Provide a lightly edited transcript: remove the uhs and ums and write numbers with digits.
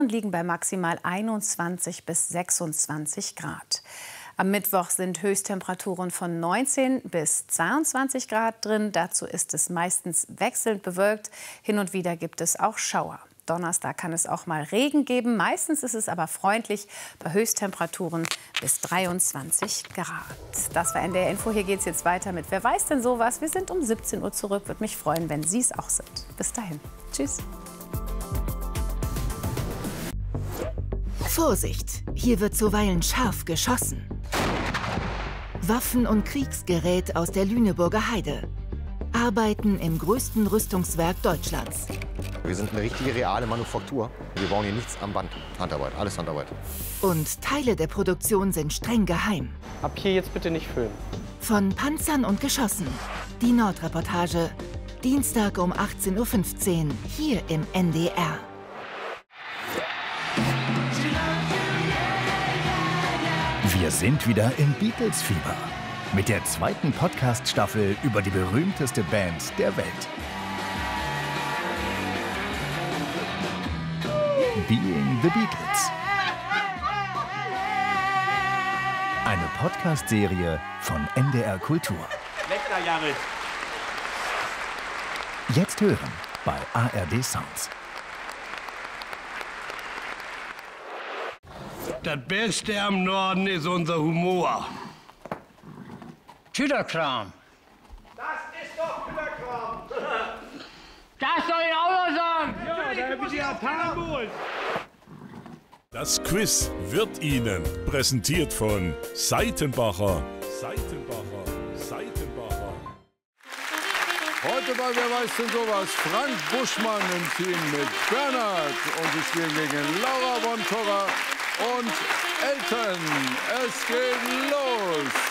liegen bei maximal 21 bis 26 Grad. Am Mittwoch sind Höchsttemperaturen von 19 bis 22 Grad drin. Dazu ist es meistens wechselnd bewölkt. Hin und wieder gibt es auch Schauer. Donnerstag kann es auch mal Regen geben. Meistens ist es aber freundlich bei Höchsttemperaturen bis 23 Grad. Das war NDR Info. Hier geht es jetzt weiter mit Wer weiß denn sowas? Wir sind um 17 Uhr zurück. Würde mich freuen, wenn Sie es auch sind. Bis dahin. Tschüss. Vorsicht, hier wird zuweilen scharf geschossen. Waffen und Kriegsgerät aus der Lüneburger Heide. Arbeiten im größten Rüstungswerk Deutschlands. Wir sind eine richtige, reale Manufaktur. Wir bauen hier nichts am Band. Handarbeit, alles Handarbeit. Und Teile der Produktion sind streng geheim. Ab hier jetzt bitte nicht filmen. Von Panzern und Geschossen. Die Nordreportage. Dienstag um 18:15 Uhr hier im NDR. Wir sind wieder im Beatles-Fieber. Mit der zweiten Podcast-Staffel über die berühmteste Band der Welt. Being the Beatles. Eine Podcast-Serie von NDR Kultur. Lecker, Jared. Jetzt hören bei ARD Sounds. Das Beste am Norden ist unser Humor. Tüderkram. Das ist doch Tüderkram. Das soll ich auch noch sagen. Ja, da habe ich die Japan. Das Quiz wird Ihnen präsentiert von Seitenbacher. Heute bei Wer weiß denn sowas? Frank Buschmann im Team mit Bernhard. Und sie spielen gegen Laura Bontorra und Elton. Es geht los.